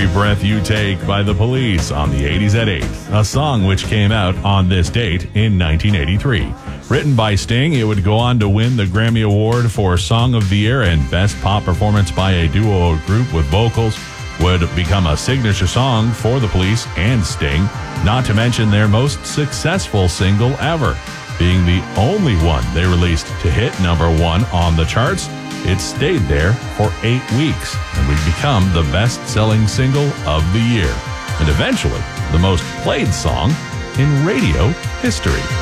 Every Breath You Take by The Police on the 80s at 8, a song which came out on this date in 1983. Written by Sting, it would go on to win the Grammy Award for Song of the Year, and Best Pop Performance by a Duo or Group with Vocals would become a signature song for The Police and Sting, not to mention their most successful single ever. Being the only one they released to hit number one on the charts, it stayed there for 8 weeks and would become the best-selling single of the year, and eventually the most played song in radio history.